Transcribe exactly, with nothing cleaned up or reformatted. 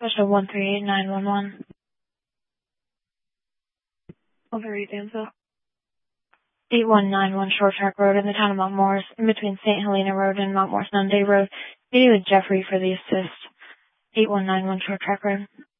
Special one three eight nine one one. Over Evansville. eight one nine one Short Track Road in the town of Mount Morris, in between Saint Helena Road and Mount Morris Sunday Road. Meeting with Jeffrey for the assist. eight one nine one Short Track Road.